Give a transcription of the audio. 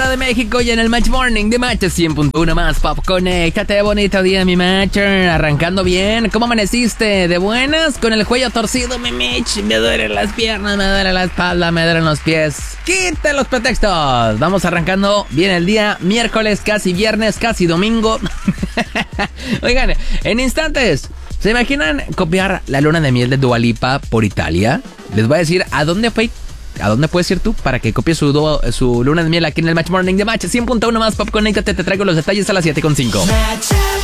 Ciudad de México y en el Match Morning de Match 100.1 más Pop. Conéctate, bonito día, mi Matcher. Arrancando bien. ¿Cómo amaneciste? ¿De buenas? Con el cuello torcido, mi Mitch. Me duelen las piernas, me duele la espalda, me duelen los pies. ¡Quita los pretextos! Vamos arrancando bien el día. Miércoles, casi viernes, casi domingo. Oigan, en instantes, ¿se imaginan copiar la luna de miel de Dua Lipa por Italia? Les voy a decir a dónde fue. ¿A dónde puedes ir tú para que copies su luna de miel aquí en el Match Morning de Match 100.1 más Pop? Conéctate, te traigo los detalles a las 7.5.